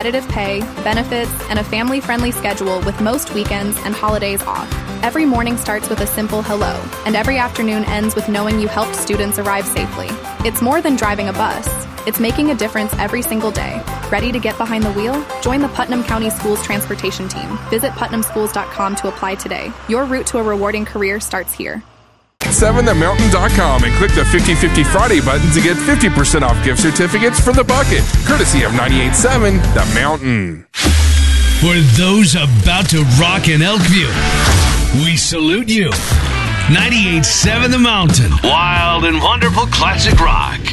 competitive pay, benefits, and a family-friendly schedule with most weekends and holidays off. Every morning starts with a simple hello, and every afternoon ends with knowing you helped students arrive safely. It's more than driving a bus. It's making a difference every single day. Ready to get behind the wheel? Join the Putnam County Schools Transportation Team. Visit putnamschools.com to apply today. Your route to a rewarding career starts here. 7themountain.com and click the 50/50 Friday button to get 50% off gift certificates for The Bucket, courtesy of 98.7 The Mountain. For those about to rock in Elkview, we salute you. 98.7 The Mountain. Wild and wonderful classic rock.